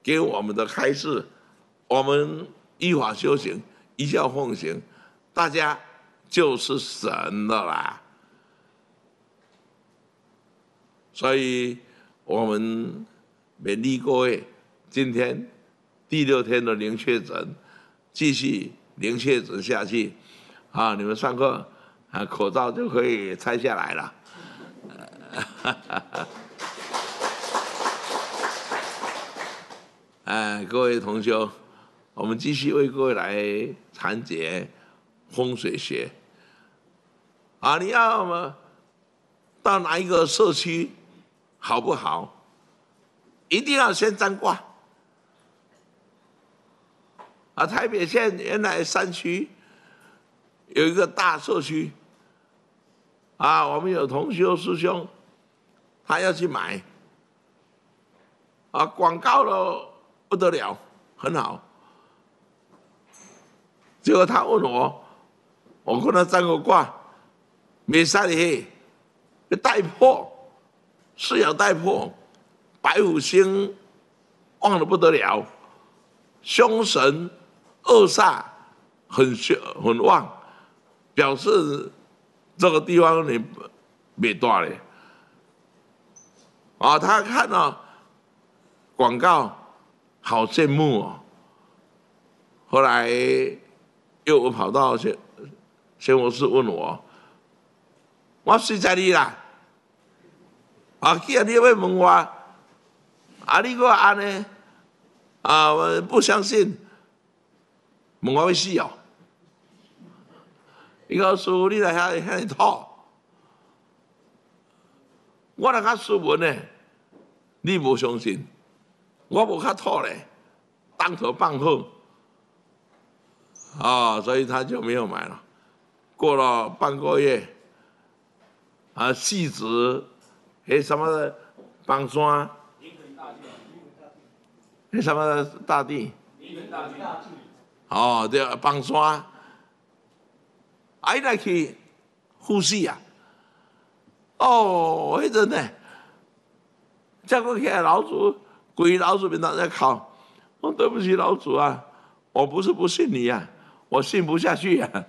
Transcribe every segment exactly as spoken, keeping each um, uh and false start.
给我们的开示，我们依法修行，依教奉行，大家就是神的啦。所以，我们勉励各位，今天第六天的零确诊，继续零确诊下去，啊，你们上课啊，口罩就可以拆下来了。哎，各位同修，我们继续为各位来谈解风水学。啊，你要么到哪一个社区好不好？一定要先占卦。啊，台北县原来山区有一个大社区，啊，我们有同修师兄，他要去买，啊，广告了不得了，很好。结果他问我，我跟他占过卦，没赛的，带破，是有带破，白虎星旺得不得了，凶神恶煞很很旺，表示这个地方你没大嘞。啊，他看了广告，好羡慕哦。后来又跑到仙仙佛寺问我，我睡在你啦，啊，既然你要问我，啊，你给我安呢？啊，我不相信，问我要死哦。伊讲师父，你来遐遐尼吐，我来较斯文呢，你无相信，我无较吐嘞，当头棒喝。啊、哦，所以他就没有买了。过了半个月，啊，戏子，迄什么榜山，迄什么大地，哦，对，榜山，啊，伊来去呼吸啊，哦，迄阵呢，结果起来老祖，鬼老祖面头在考，我对不起老祖啊，我不是不信你啊。我信不下去啊！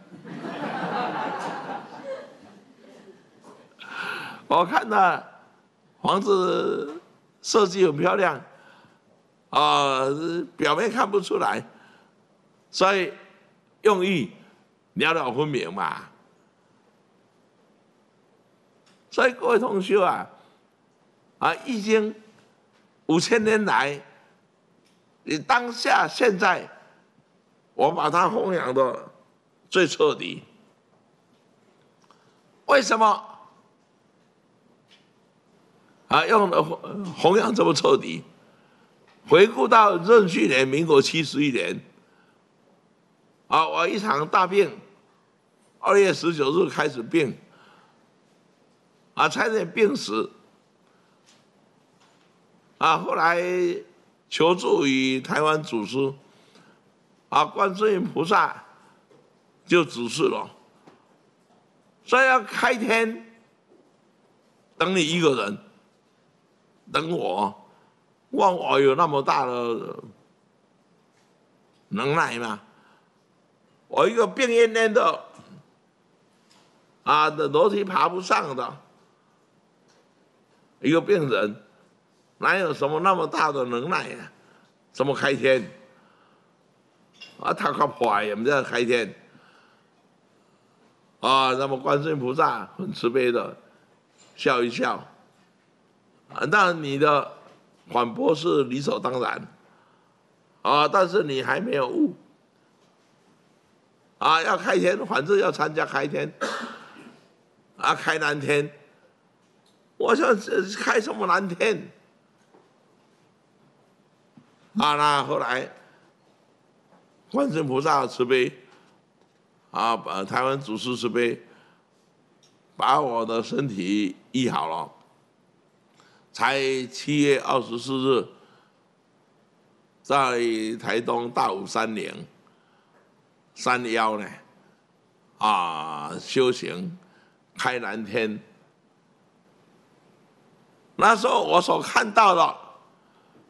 我看到房子设计很漂亮，啊、呃，表面看不出来，所以用意了了分明嘛。所以各位同学啊，啊，易经五千年来，你当下现在。我把它弘扬的最彻底。为什么啊？用的弘扬这么彻底？回顾到壬戌年，民国七十一年，啊，我一场大病，二月十九日开始病，啊，差点病死，啊，后来求助于台湾祖师。啊，观世音菩萨就指示了，说要开天，等你一个人，等我，问我有那么大的能耐吗？我一个病恹恹的，啊，的楼梯爬不上的一个病人，哪有什么那么大的能耐呀、啊？怎么开天？啊，他靠破也不叫开天啊！那么观世音菩萨很慈悲的笑一笑，啊，那你的反驳是理所当然啊，但是你还没有悟啊，要开天，反正要参加开天啊，开蓝天，我想开什么蓝天啊？那后来。观世音菩萨慈悲，啊，把台湾祖师慈悲，把我的身体医好了，才七月二十四日，在台东大武山岭山腰呢，啊，修行开蓝天。那时候我所看到的，